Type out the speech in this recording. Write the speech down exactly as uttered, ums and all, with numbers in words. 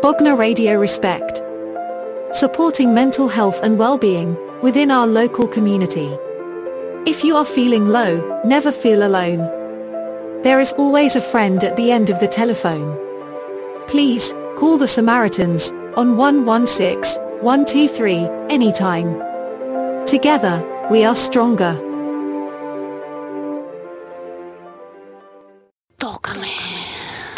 Bognor Radio Respect. Supporting mental health and well-being within our local community. If you are feeling low, never feel alone. There is always a friend at the end of the telephone. Please, call the Samaritans on one one six, one two three anytime. Together, we are stronger.